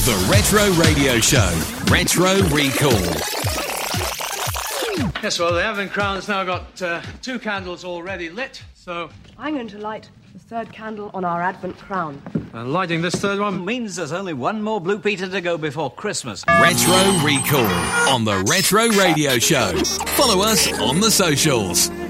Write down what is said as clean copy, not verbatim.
The Retro Radio Show. Retro Recall. Yes, well, the Advent Crown's now got 2 candles already lit, so... I'm going to light the 3rd candle on our Advent Crown. lighting this 3rd one means there's only one more Blue Peter to go before Christmas. Retro Recall on the Retro Radio Show. Follow us on the socials.